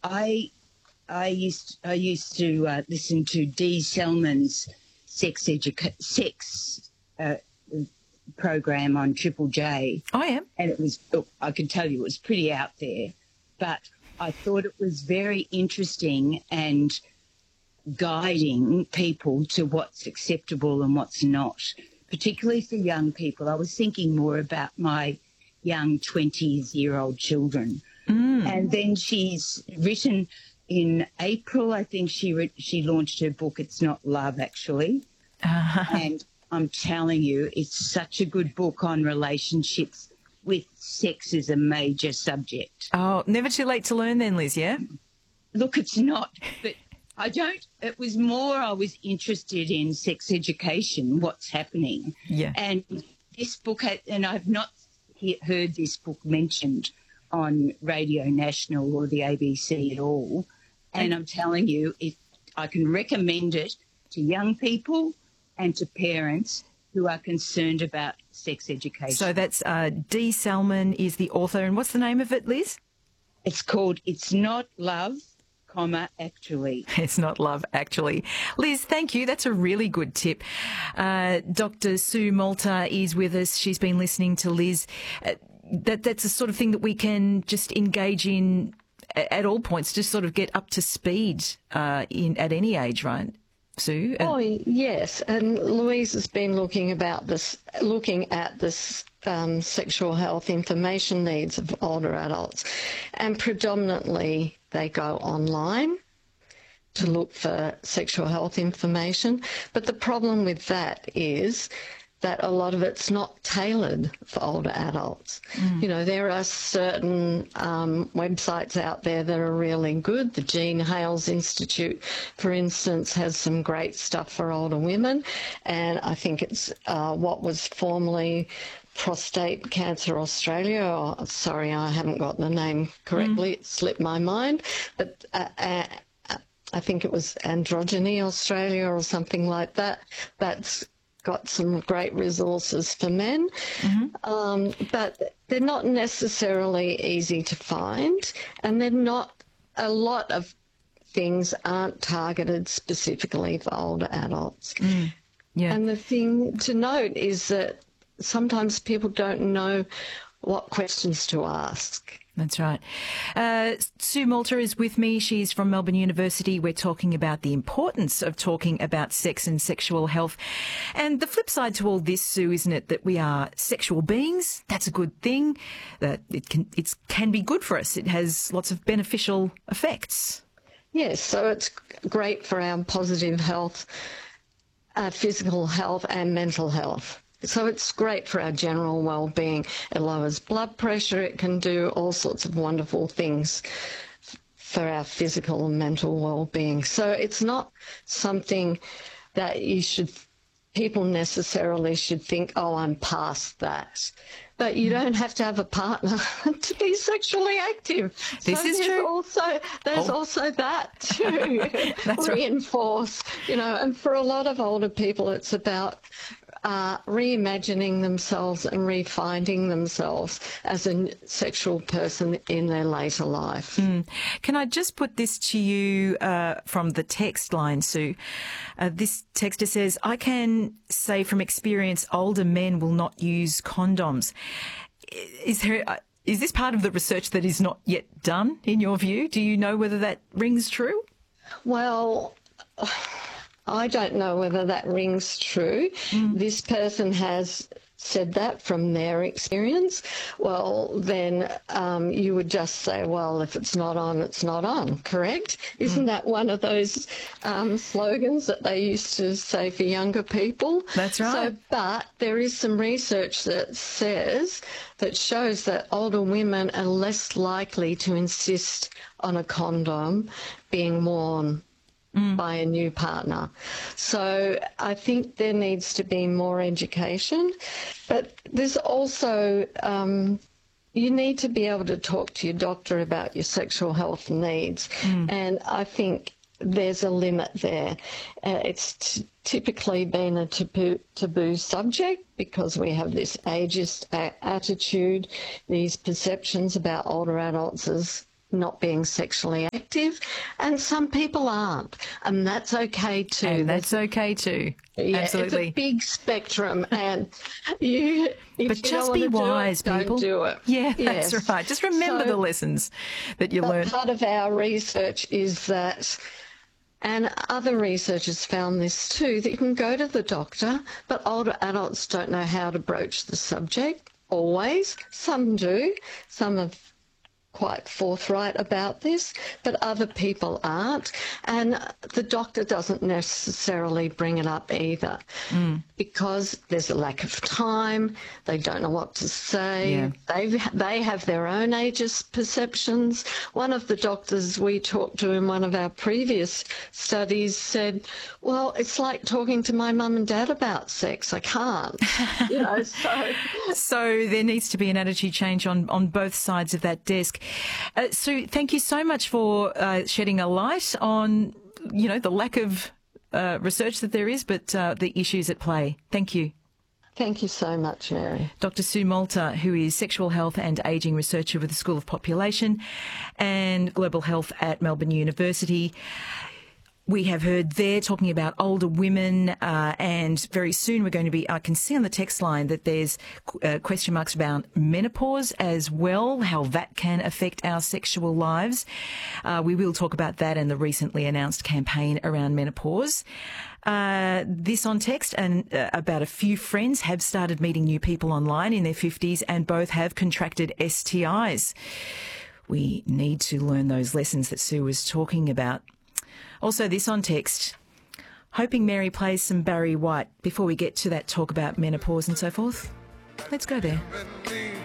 I used to listen to Dee Selman's sex program on Triple J. I am. And it was, I can tell you, it was pretty out there, but I thought it was very interesting and guiding people to what's acceptable and what's not, particularly for young people. I was thinking more about my young 20-year-old children. And then she's written in April, I think she launched her book, It's Not Love, actually. And I'm telling you, it's such a good book on relationships with sex as a major subject. Oh, never too late to learn then, Liz, yeah? Look, it's not, but it was more I was interested in sex education, what's happening. Yeah. And this book, and I've not heard this book mentioned on Radio National or the ABC at all. And I'm telling you, I can recommend it to young people and to parents who are concerned about sex education. So that's Dee Selman is the author. And what's the name of it, Liz? It's called It's Not Love, Actually. It's Not Love, Actually. Liz, thank you. That's a really good tip. Dr. Sue Malta is with us. She's been listening to Liz. That's the sort of thing that we can just engage in at all points, just sort of get up to speed at any age, right, Sue? Oh, yes. And Louise has been looking at this sexual health information needs of older adults. And predominantly they go online to look for sexual health information. But the problem with that is that a lot of it's not tailored for older adults. You know, there are certain websites out there that are really good. The Jean Hales Institute, for instance, has some great stuff for older women. And I think it's what was formerly Prostate Cancer Australia, or sorry, I haven't got the name correctly, it slipped my mind, but I think it was Androgyny Australia or something like that. That's got some great resources for men, but they're not necessarily easy to find, and they're not, a lot of things aren't targeted specifically for older adults. Yeah. And the thing to note is that sometimes people don't know what questions to ask. That's right. Sue Malta is with me. She's from Melbourne University. We're talking about the importance of talking about sex and sexual health. And the flip side to all this, Sue, isn't it, that we are sexual beings? That's a good thing. That it can be good for us. It has lots of beneficial effects. Yes, so it's great for our positive health, physical health and mental health. So it's great for our general well-being. It lowers blood pressure. It can do all sorts of wonderful things for our physical and mental well-being. So it's not something that people necessarily should think, oh, I'm past that. But you don't have to have a partner to be sexually active. This is true. There's also that to reinforce, and for a lot of older people, it's about reimagining themselves and refinding themselves as a sexual person in their later life. Can I just put this to you from the text line, Sue? This texter says, I can say from experience older men will not use condoms. Is this part of the research that is not yet done, in your view? Do you know whether that rings true? Well, I don't know whether that rings true. This person has said that from their experience. Well, then you would just say, well, if it's not on, it's not on, correct? Isn't that one of those slogans that they used to say for younger people? That's right. But there is some research that shows that older women are less likely to insist on a condom being worn by a new partner. So I think there needs to be more education, but there's also you need to be able to talk to your doctor about your sexual health needs, and I think there's a limit there. It's typically been a taboo subject because we have this ageist attitude, these perceptions about older adults as not being sexually active, and some people aren't, and that's okay too. And that's okay too. Yeah, Absolutely. It's a big spectrum, and if you just be wise, people. Don't do it. Yeah, Yes. that's right. Just remember the lessons that you learned. Part of our research is that, and other researchers found this too, that you can go to the doctor, but older adults don't know how to broach the subject always. Some do. Some are quite forthright about this, but other people aren't. And the doctor doesn't necessarily bring it up either because there's a lack of time. They don't know what to say. Yeah. They have their own ageist perceptions. One of the doctors we talked to in one of our previous studies said, well, it's like talking to my mum and dad about sex. I can't. So there needs to be an attitude change on both sides of that desk. Sue, thank you so much for shedding a light on, the lack of research that there is, but the issues at play. Thank you. Thank you so much, Mary. Dr. Sue Malta, who is sexual health and ageing researcher with the School of Population and Global Health at Melbourne University. We have heard there talking about older women, and very soon we're going to be, I can see on the text line that there's question marks about menopause as well, how that can affect our sexual lives. We will talk about that and the recently announced campaign around menopause. This on text, and about a few friends have started meeting new people online in their 50s and both have contracted STIs. We need to learn those lessons that Sue was talking about. Also, this on text, hoping Mary plays some Barry White before we get to that talk about menopause and so forth. Let's go there.